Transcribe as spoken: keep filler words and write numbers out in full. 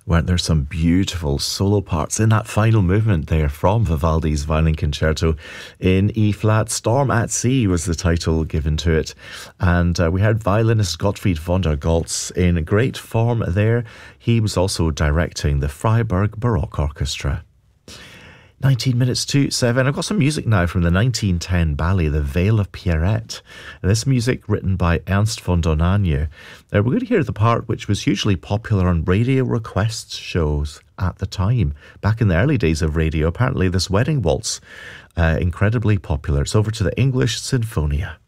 Weren't there some beautiful solo parts in that final movement there from Vivaldi's Violin Concerto in E-flat? Storm at Sea was the title given to it. And uh, we heard violinist Gottfried von der Goltz in great form there. He was also directing the Freiburg Baroque Orchestra. nineteen minutes to seven. I've got some music now from the nineteen ten ballet, The Veil of Pierrette. And this music written by Ernst von Dohnanyi. Now, we're going to hear the part which was hugely popular on radio requests shows at the time. Back in the early days of radio, apparently this wedding waltz, uh, incredibly popular. It's over to the English Sinfonia.